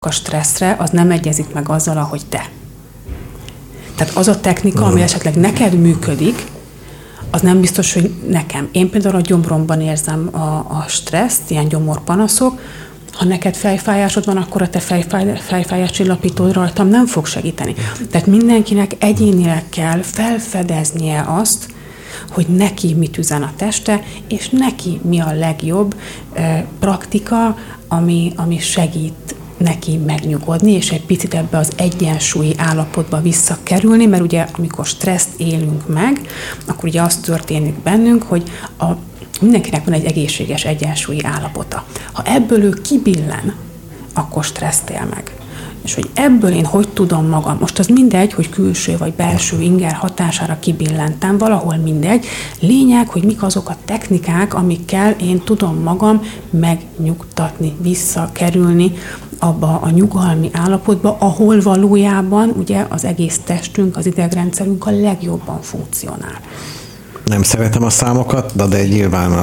a stresszre, az nem egyezik meg azzal, ahogy te. Tehát az a technika, ami esetleg neked működik, az nem biztos, hogy nekem. Én például a gyomromban érzem a stresszt, ilyen gyomorpanaszok. Ha neked fejfájásod van, akkor a te fejfájás csillapítód rajtam nem fog segíteni. Tehát mindenkinek egyénileg kell felfedeznie azt, hogy neki mit üzen a teste, és neki mi a legjobb praktika, ami segít neki megnyugodni, és egy picit ebbe az egyensúlyi állapotba visszakerülni, mert ugye amikor stresszt élünk meg, akkor ugye az történik bennünk, hogy mindenkinek van egy egészséges egyensúlyi állapota. Ha ebből ő kibillen, akkor stresszt él meg. És hogy ebből én hogy tudom magam, most az mindegy, hogy külső vagy belső inger hatására kibillentem, valahol mindegy. Lényeg, hogy mik azok a technikák, amikkel én tudom magam megnyugtatni, visszakerülni abba a nyugalmi állapotba, ahol valójában ugye az egész testünk, az idegrendszerünk a legjobban funkcionál. Nem szeretem a számokat, de nyilván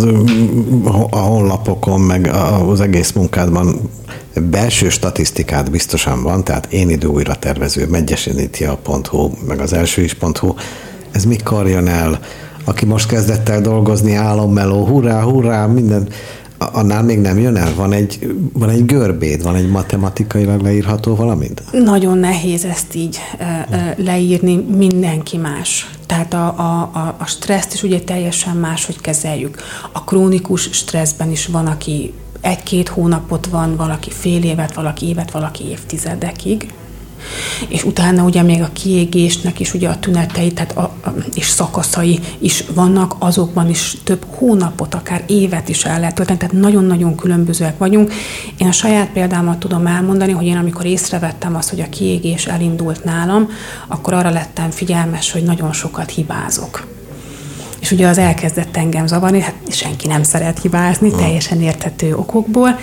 a honlapokon, meg az egész munkádban belső statisztikát biztosan van, tehát én idő újra tervező, medgyesinitia.hu, meg az elsőis.hu. Ez mikor jön el? Aki most kezdett el dolgozni, álommeló, hurrá, hurrá, minden, annál még nem jön el? Van egy görbéd, van egy matematikailag leírható valamit? Nagyon nehéz ezt így leírni, mindenki más. Tehát a stresszt is ugye teljesen máshogy kezeljük. A krónikus stresszben is van, aki 1-2 hónapot van, valaki fél évet, valaki évet, valaki évtizedekig. És utána ugye még a kiégésnek is ugye a tünetei, tehát és szakaszai is vannak, azokban is több hónapot, akár évet is el lehet tölteni, tehát nagyon-nagyon különbözőek vagyunk. Én a saját példámat tudom elmondani, hogy én amikor észrevettem azt, hogy a kiégés elindult nálam, akkor arra lettem figyelmes, hogy nagyon sokat hibázok. És ugye az elkezdett engem zavarni, hát senki nem szeret hibázni, teljesen érthető okokból,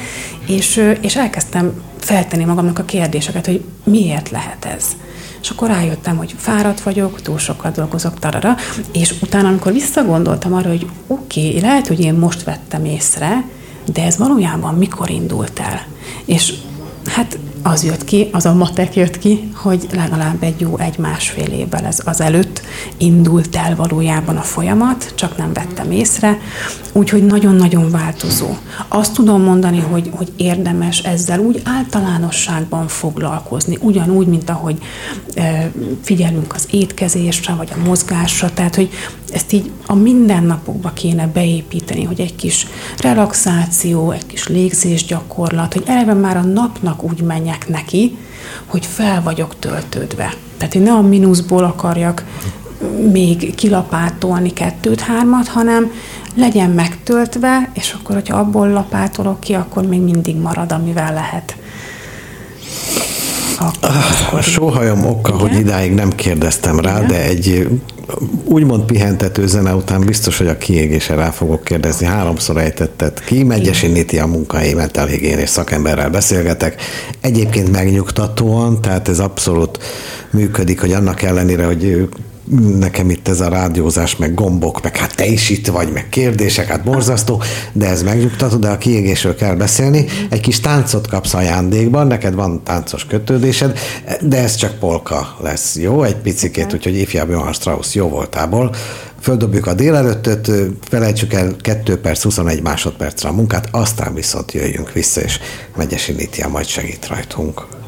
és elkezdtem feltenni magamnak a kérdéseket, hogy miért lehet ez. És akkor rájöttem, hogy fáradt vagyok, túl sokat dolgozok, tarara, és utána, amikor visszagondoltam arra, hogy oké, lehet, hogy én most vettem észre, de ez valójában mikor indult el. És hát az jött ki, az a matek jött ki, hogy legalább egy jó 1-1,5 évvel az előtt indult el valójában a folyamat, csak nem vettem észre, úgyhogy nagyon-nagyon változó. Azt tudom mondani, hogy érdemes ezzel úgy általánosságban foglalkozni, ugyanúgy, mint ahogy figyelünk az étkezésre, vagy a mozgásra, tehát, hogy ezt így a mindennapokba kéne beépíteni, hogy egy kis relaxáció, egy kis légzésgyakorlat, hogy eleve már a napnak úgy menjek neki, hogy fel vagyok töltődve. Tehát én ne a mínuszból akarjak még kilapátolni 2-3, hanem legyen megtöltve, és akkor, hogyha abból lapátolok ki, akkor még mindig marad, amivel lehet. A sóhajam oka, igen? Hogy idáig nem kérdeztem rá, igen? De egy úgymond pihentető zene után biztos, hogy a kiégésre rá fogok kérdezni. 3-szor ejtetted ki, Medgyesinitia munkahelyi mentálhigiénés szakemberrel beszélgetek. Egyébként megnyugtatóan, tehát ez abszolút működik, hogy annak ellenére, hogy nekem itt ez a rádiózás, meg gombok, meg hát te is itt vagy, meg kérdések, hát borzasztó, de ez megnyugtató, de a kiégésről kell beszélni. Egy kis táncot kapsz ajándékban, neked van táncos kötődésed, de ez csak polka lesz, jó? Egy picikét, úgyhogy ifjabb Johann Strauss jó voltából. Földobjuk a délelőttöt, felejtsük el 2 perc, 21 másodpercre a munkát, aztán viszont jöjjünk vissza, és Medgyesinitia majd segít rajtunk.